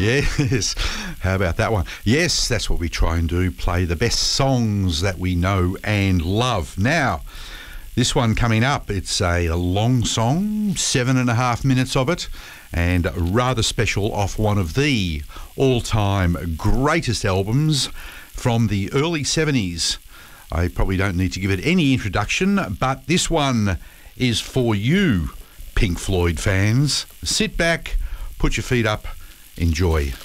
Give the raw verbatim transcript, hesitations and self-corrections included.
Yes. How about that one? Yes, that's what we try and do, play the best songs that we know and love. Now, this one coming up, it's a long song, seven and a half minutes of it, and rather special, off one of the all-time greatest albums from the early seventies. I probably don't need to give it any introduction, but this one is for you, Pink Floyd fans. Sit back, put your feet up, enjoy.